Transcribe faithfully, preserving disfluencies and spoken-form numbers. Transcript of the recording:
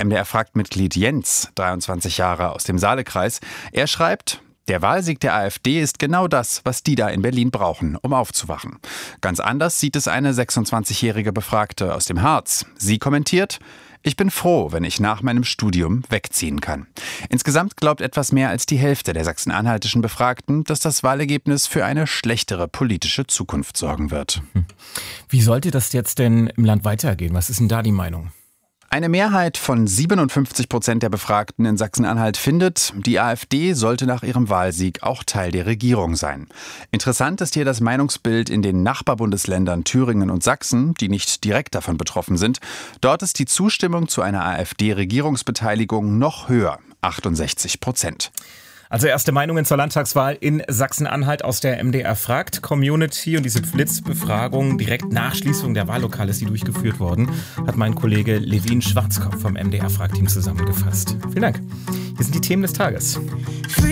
M D R-Fragt-Mitglied Jens, dreiundzwanzig Jahre, aus dem Saalekreis. Er schreibt: Der Wahlsieg der AfD ist genau das, was die da in Berlin brauchen, um aufzuwachen. Ganz anders sieht es eine sechsundzwanzigjährige Befragte aus dem Harz. Sie kommentiert: Ich bin froh, wenn ich nach meinem Studium wegziehen kann. Insgesamt glaubt etwas mehr als die Hälfte der sachsen-anhaltischen Befragten, dass das Wahlergebnis für eine schlechtere politische Zukunft sorgen wird. Wie sollte das jetzt denn im Land weitergehen? Was ist denn da die Meinung? Eine Mehrheit von siebenundfünfzig Prozent der Befragten in Sachsen-Anhalt findet, die AfD sollte nach ihrem Wahlsieg auch Teil der Regierung sein. Interessant ist hier das Meinungsbild in den Nachbarbundesländern Thüringen und Sachsen, die nicht direkt davon betroffen sind. Dort ist die Zustimmung zu einer AfD-Regierungsbeteiligung noch höher, achtundsechzig Prozent. Also erste Meinungen zur Landtagswahl in Sachsen-Anhalt aus der M D R-Fragt-Community. Und diese Blitzbefragung direkt nach Schließung der Wahllokale ist die durchgeführt worden, hat mein Kollege Levin Schwarzkopf vom M D R-Fragt-Team zusammengefasst. Vielen Dank. Hier sind die Themen des Tages.